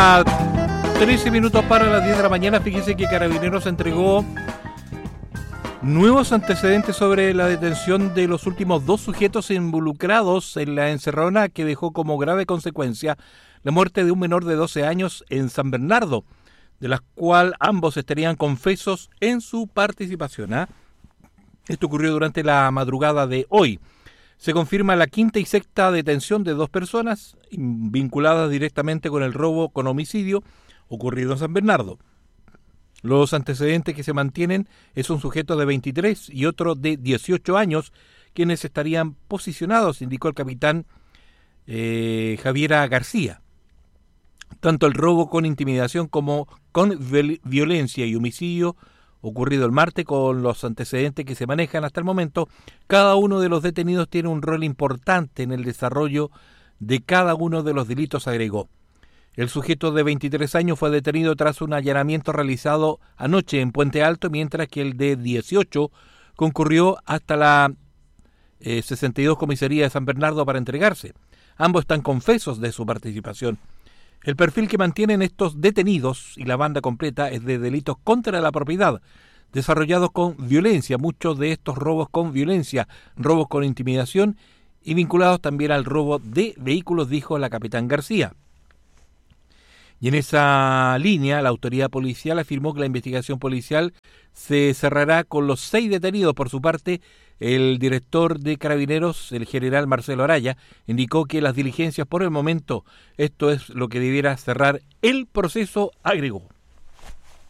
A 13 minutos para las 10 de la mañana, fíjese que Carabineros entregó nuevos antecedentes sobre la detención de los últimos 2 sujetos involucrados en la encerrona que dejó como grave consecuencia la muerte de un menor de 12 años en San Bernardo, de la cual ambos estarían confesos en su participación. Esto ocurrió durante la madrugada de hoy. Se confirma la quinta y sexta detención de 2 personas vinculadas directamente con el robo con homicidio ocurrido en San Bernardo. Los antecedentes que se mantienen es un sujeto de 23 y otro de 18 años, quienes estarían posicionados, indicó el capitán Javiera García. Tanto el robo con intimidación como con violencia y homicidio ocurrido el martes, con los antecedentes que se manejan hasta el momento, cada uno de los detenidos tiene un rol importante en el desarrollo de cada uno de los delitos, agregó. El sujeto de 23 años fue detenido tras un allanamiento realizado anoche en Puente Alto, mientras que el de 18 concurrió hasta la 62 Comisaría de San Bernardo para entregarse. Ambos están confesos de su participación. El perfil que mantienen estos detenidos y la banda completa es de delitos contra la propiedad, desarrollados con violencia, muchos de estos robos con violencia, robos con intimidación y vinculados también al robo de vehículos, dijo la capitán García. Y en esa línea, la autoridad policial afirmó que la investigación policial se cerrará con los 6 detenidos. Por su parte, el director de Carabineros, el general Marcelo Araya, indicó que las diligencias por el momento, esto es lo que debiera cerrar el proceso, agregó.